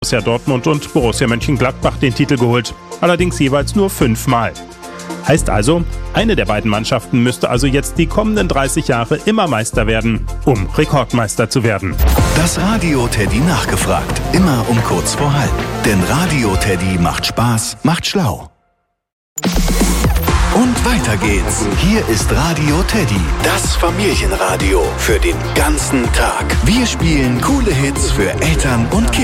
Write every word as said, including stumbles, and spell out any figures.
Borussia Dortmund und Borussia Mönchengladbach den Titel geholt, allerdings jeweils nur fünfmal. Heißt also, eine der beiden Mannschaften müsste also jetzt die kommenden dreißig Jahre immer Meister werden, um Rekordmeister zu werden. Das Radio Teddy nachgefragt, immer um kurz vor halb. Denn Radio Teddy macht Spaß, macht schlau. Und weiter geht's. Hier ist Radio Teddy, das Familienradio für den ganzen Tag. Wir spielen coole Hits für Eltern und Kinder.